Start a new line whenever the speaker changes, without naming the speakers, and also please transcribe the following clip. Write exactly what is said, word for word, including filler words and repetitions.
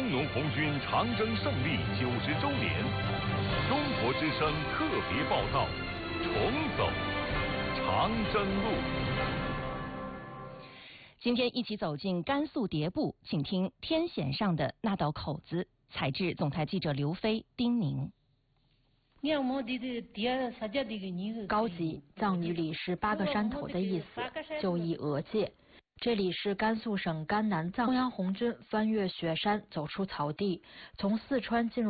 工农红军长征胜利九十周年，中国之声特别报道：重走长征路。
今天一起走进甘肃迭部，请听天险上的那道口子。采制总台记者刘飞、丁宁。
高级藏语里是八个山头的意思，就译额界。这里是甘肃省甘南藏中央红军翻越雪山走出草地，从四川进入